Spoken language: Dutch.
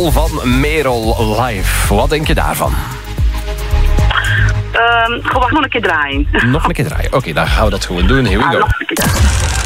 Merel van Merel Live. Wat denk je daarvan? Gewoon nog een keer draaien. Nog een keer draaien. Oké, dan gaan we dat gewoon doen. Here we go. Nog een keer draaien.